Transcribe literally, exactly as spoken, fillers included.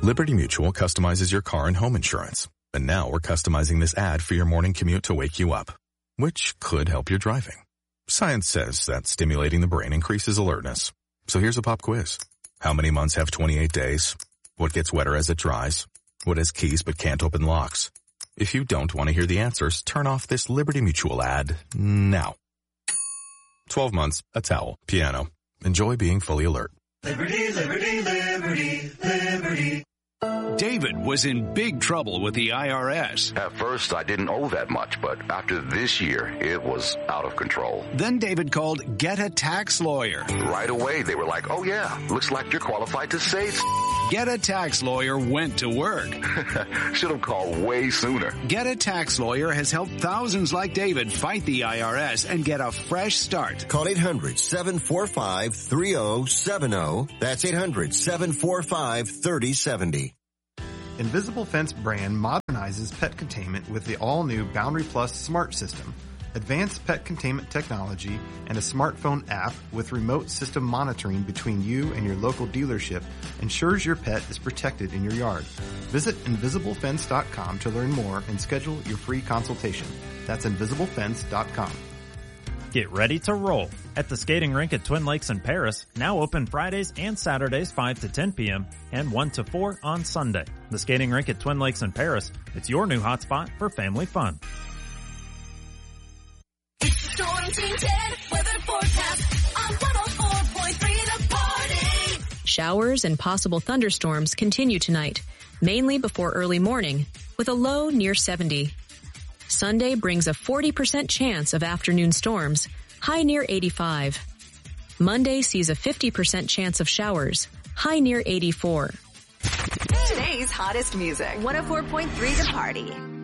Liberty Mutual customizes your car and home insurance. And now we're customizing this ad for your morning commute to wake you up, which could help your driving. Science says that stimulating the brain increases alertness. So here's a pop quiz. How many months have twenty-eight days? What gets wetter as it dries? What has keys but can't open locks? If you don't want to hear the answers, turn off this Liberty Mutual ad now. twelve months, a towel, piano. Enjoy being fully alert. Liberty, liberty, liberty, liberty. David was in big trouble with the I R S. At first, I didn't owe that much, but after this year, it was out of control. Then David called Get a Tax Lawyer. Right away, they were like, oh yeah, looks like you're qualified to save. Get a Tax Lawyer went to work. Should have called way sooner. Get a Tax Lawyer has helped thousands like David fight the I R S and get a fresh start. Call eight hundred, seven four five, three oh seven oh. That's eight hundred, seven four five, three oh seven oh. Invisible Fence brand modernizes pet containment with the all-new Boundary Plus Smart System, advanced pet containment technology, and a smartphone app with remote system monitoring between you and your local dealership ensures your pet is protected in your yard. Visit invisible fence dot com to learn more and schedule your free consultation. That's invisible fence dot com. Get ready to roll at the skating rink at Twin Lakes in Paris, now open Fridays and Saturdays five to ten p.m. and one to four on Sunday. The skating rink at Twin Lakes in Paris, it's your new hotspot for family fun. It's the Storm Team ten weather forecast on one oh four point three The Party. Showers and possible thunderstorms continue tonight, mainly before early morning, with a low near seventy. Sunday brings a forty percent chance of afternoon storms, high near eighty-five. Monday sees a fifty percent chance of showers, high near eighty-four. Today's hottest music. one oh four point three The Party.